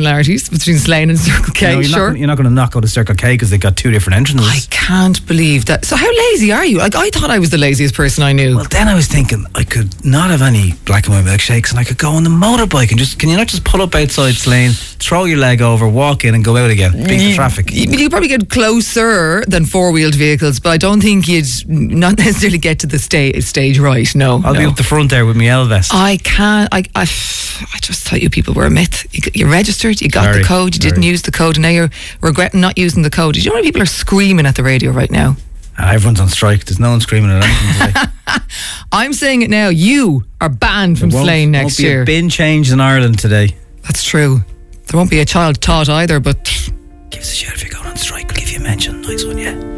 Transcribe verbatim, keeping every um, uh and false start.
similarities between Slane and Circle K, You know, you're sure. Not, you're not going to knock out a Circle K because they've got two different entrances. I can't believe that. So how lazy are you? Like, I thought I was the laziest person I knew. Well, then I was thinking I could not have any black and white milkshakes and I could go on the motorbike and just, can you not just pull up outside Slane, throw your leg over, walk in and go out again, beat the traffic? You, you probably get closer than four-wheeled vehicles, but I don't think you'd not necessarily get to the sta- stage right, no. I'll no. be up the front there with my L vest. I can't, I, I, I just thought you people were a myth. You, you registered, you got Very, the code, you didn't very. use the code, and now you're regretting not using the code. Did you know how many people are screaming at the radio right now? Ah, everyone's on strike. There's no one screaming at anything today. I'm saying it now. You are banned from There won't- Slane next won't be year. a bin changed in Ireland today. That's true. There won't be a child taught either, but Give us a shout if you're going on strike. We'll give you a mention. Nice one, yeah.